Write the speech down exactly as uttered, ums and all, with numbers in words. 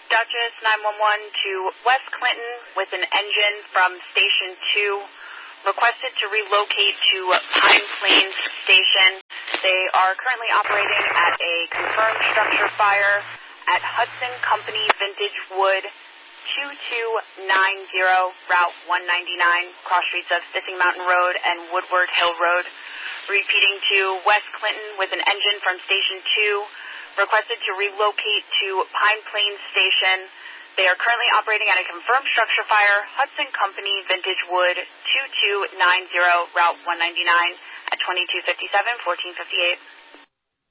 Duchess nine one one to West Clinton with an engine from Station two. Requested to relocate to Pine Plains Station. They are currently operating at a confirmed structure fire at Hudson Company Vintage Wood, two two nine zero Route one ninety-nine, cross streets of Sissing Mountain Road and Woodward Hill Road. Repeating to West Clinton with an engine from Station two. Requested to relocate to Pine Plains Station. They are currently operating at a confirmed structure fire, Hudson Company Vintage Wood, two two nine zero Route one ninety-nine at twenty-two fifty-seven, fourteen fifty-eight.